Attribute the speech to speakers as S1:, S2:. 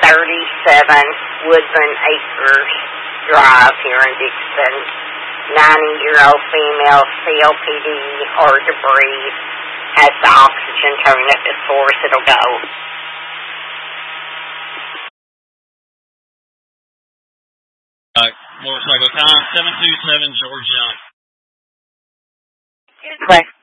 S1: Woodland Acres Drive here in Dixon. 90-year-old female, COPD, hard to breathe, has the oxygen turned up as far as it'll go.
S2: Motorcycle time, 727 Georgia.
S1: Correct.